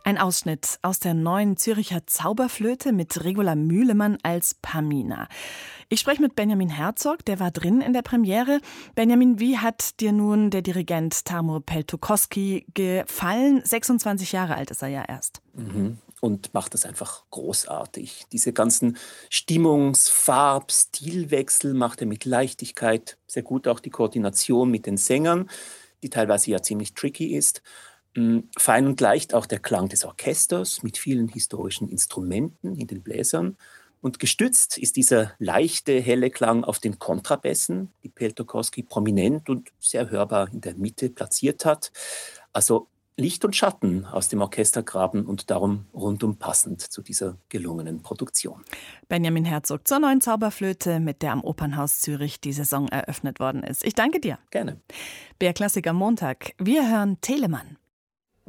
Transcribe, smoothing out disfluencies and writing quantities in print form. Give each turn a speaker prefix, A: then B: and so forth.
A: Ein Ausschnitt aus der neuen Zürcher Zauberflöte mit Regula Mühlemann als Pamina. Ich spreche mit Benjamin Herzog, der war drin in der Premiere. Benjamin, wie hat dir nun der Dirigent Tamur Peltokoski gefallen? 26 Jahre alt ist er ja erst.
B: Und macht das einfach großartig. Diese ganzen Stilwechsel macht er mit Leichtigkeit. Sehr gut auch die Koordination mit den Sängern, die teilweise ja ziemlich tricky ist. Fein und leicht auch der Klang des Orchesters mit vielen historischen Instrumenten in den Bläsern. Und gestützt ist dieser leichte, helle Klang auf den Kontrabässen, die Peltokoski prominent und sehr hörbar in der Mitte platziert hat. Also Licht und Schatten aus dem Orchestergraben und darum rundum passend zu dieser gelungenen Produktion.
A: Benjamin Herzog zur neuen Zauberflöte, mit der am Opernhaus Zürich die Saison eröffnet worden ist. Ich danke dir.
B: Gerne.
A: BR Klassik am Montag. Wir hören Telemann.